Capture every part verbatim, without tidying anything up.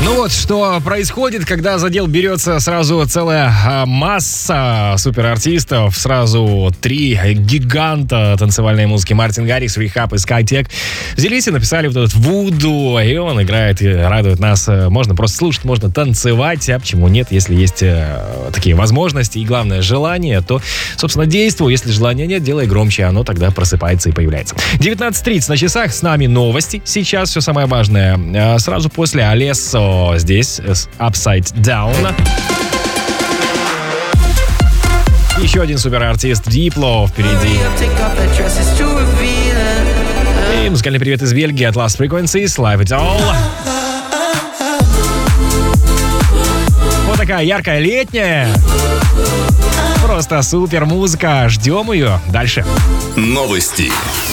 Ну вот, что происходит, когда за дел берется сразу целая а, масса суперартистов, сразу три гиганта танцевальной музыки: Мартин Гаррикс, Рехаб и Скайтек взялись и написали вот этот Вуду, и он играет и радует нас. Можно просто слушать, можно танцевать, а почему нет, если есть э, такие возможности и, главное, желание, то, собственно, действуй. Если желания нет, делай громче, оно тогда просыпается и появляется. девятнадцать тридцать на часах, с нами новости. Сейчас все самое важное. Сразу после Алессо здесь Upside Down. Еще один суперартист Diplo впереди. И музыкальный привет из Бельгии от Last Frequencies, Live It All. Вот такая яркая летняя, просто супер музыка. Ждем ее дальше. Новости.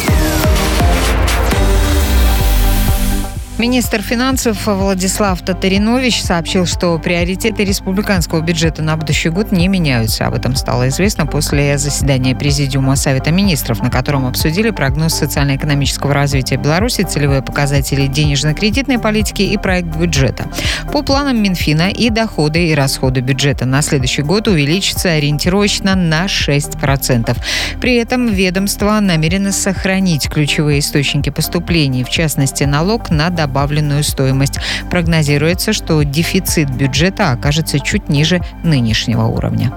Министр финансов Владислав Татаринович сообщил, что приоритеты республиканского бюджета на будущий год не меняются. Об этом стало известно после заседания Президиума Совета министров, на котором обсудили прогноз социально-экономического развития Беларуси, целевые показатели денежно-кредитной политики и проект бюджета. По планам Минфина и доходы, и расходы бюджета на следующий год увеличатся ориентировочно на шесть процентов. При этом ведомство намерено сохранить ключевые источники поступлений, в частности, налог на доходы, добавленную стоимость. Прогнозируется, что дефицит бюджета окажется чуть ниже нынешнего уровня.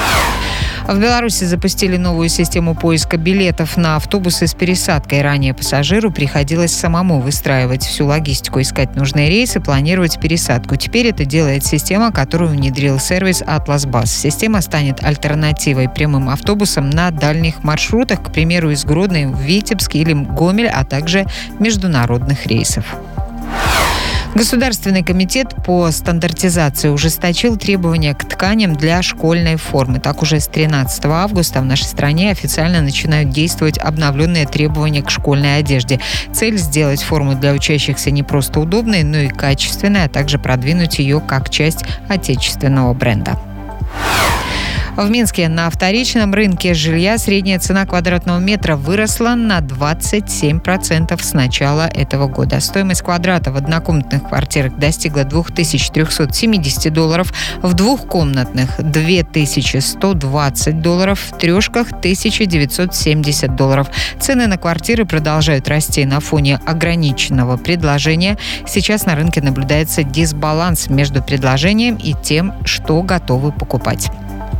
В Беларуси запустили новую систему поиска билетов на автобусы с пересадкой. Ранее пассажиру приходилось самому выстраивать всю логистику, искать нужные рейсы, планировать пересадку. Теперь это делает система, которую внедрил сервис Atlas Bus. Система станет альтернативой прямым автобусам на дальних маршрутах, к примеру, из Гродно в Витебск или Гомель, а также международных рейсов. Государственный комитет по стандартизации ужесточил требования к тканям для школьной формы. Так, уже с тринадцатого августа в нашей стране официально начинают действовать обновленные требования к школьной одежде. Цель – сделать форму для учащихся не просто удобной, но и качественной, а также продвинуть ее как часть отечественного бренда. В Минске на вторичном рынке жилья средняя цена квадратного метра выросла на двадцать семь процентов с начала этого года. Стоимость квадрата в однокомнатных квартирах достигла две тысячи триста семьдесят долларов, в двухкомнатных – две тысячи сто двадцать долларов, в трешках – тысяча девятьсот семьдесят долларов. Цены на квартиры продолжают расти на фоне ограниченного предложения. Сейчас на рынке наблюдается дисбаланс между предложением и тем, что готовы покупать.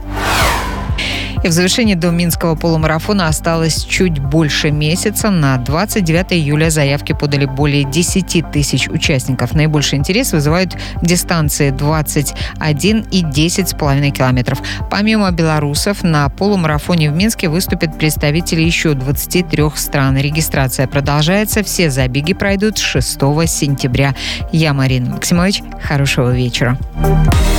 И в завершении до Минского полумарафона осталось чуть больше месяца. На двадцать девятое июля заявки подали более десять тысяч участников. Наибольший интерес вызывают дистанции двадцать один и десять с половиной километров. Помимо белорусов, на полумарафоне в Минске выступят представители еще двадцати трёх стран. Регистрация продолжается. Все забеги пройдут шестого сентября. Я Марина Максимович. Хорошего вечера.